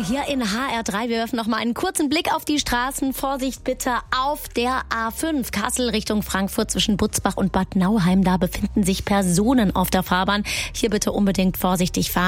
hier in HR3. Wir werfen noch mal einen kurzen Blick auf die Straßen. Vorsicht bitte auf der A5 Kassel Richtung Frankfurt zwischen Butzbach und Bad Nauheim. Da befinden sich Personen auf der Fahrbahn. Hier bitte unbedingt vorsichtig fahren.